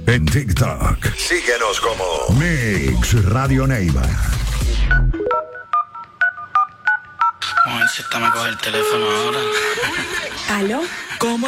En TikTok. Síguenos como Mix Radio Neiva. Mujercita me coge el teléfono ahora. ¿Aló? ¿Cómo